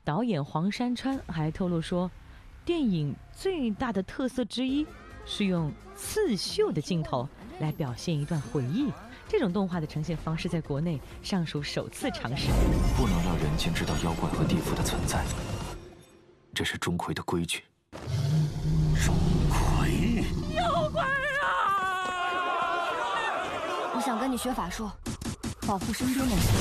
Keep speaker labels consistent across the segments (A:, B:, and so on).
A: 导演黄山川还透露说，电影最大的特色之一是用刺绣的镜头来表现一段回忆。这种动画的呈现方式在国内尚属首次尝试。
B: 不能让人间知道妖怪和地府的存在，这是钟馗的规矩。钟馗，
A: 妖怪啊！
C: 我想跟你学法术，保护身边的人。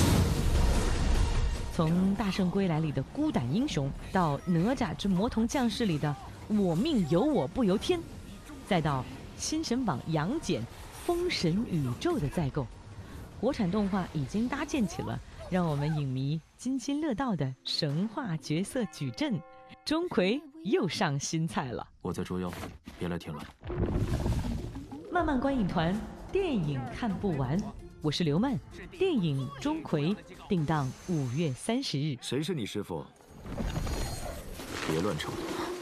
A: 从《大圣归来》里的孤胆英雄，到《哪吒之魔童降世》里的我命由我不由天，再到新神榜杨戬封神宇宙的再构，国产动画已经搭建起了让我们影迷津津乐道的神话角色矩阵。钟馗又上新菜了。
B: 我在捉妖，别来添乱。
A: 漫漫观影团，电影看不完。我是刘曼，电影《钟馗》定档5月30日。
B: 谁是你师傅？别乱称。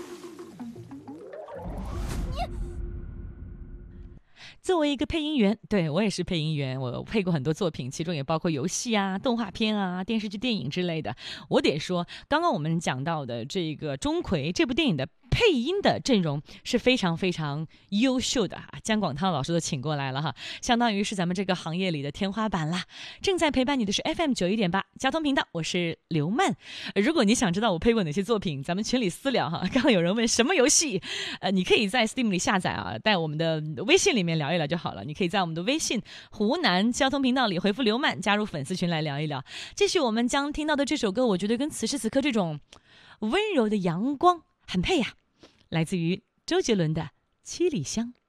A: 作为一个配音员，对，我也是配音员，我配过很多作品，其中也包括游戏啊、动画片啊、电视剧、电影之类的。我得说，刚刚我们讲到的这个钟馗这部电影的配音的阵容是非常非常优秀的啊，姜广涛老师都请过来了哈，相当于是咱们这个行业里的天花板啦。正在陪伴你的是 FM91.8 交通频道，我是刘曼。如果你想知道我配过哪些作品，咱们群里私聊哈。刚刚有人问什么游戏，你可以在 Steam 里下载啊，在我们的微信里面聊一聊就好了。你可以在我们的微信湖南交通频道里回复刘曼，加入粉丝群来聊一聊。继续我们将听到的这首歌，我觉得跟此时此刻这种温柔的阳光很配呀，来自于周杰伦的《七里香》。